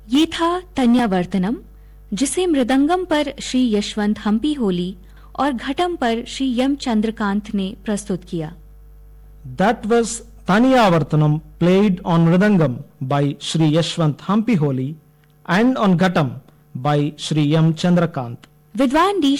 ये था तन्यावर्तनम, जिसे मृदंगम पर श्री यशवंत हम्पी होली और घटम पर श्री यम चंद्रकांत ने प्रस्तुत किया। That was Taniyavartanam played on Mridangam by Sri Yashwant Hampiholi and on Ghatam by Sri M. Chandrakant. विद्वान डी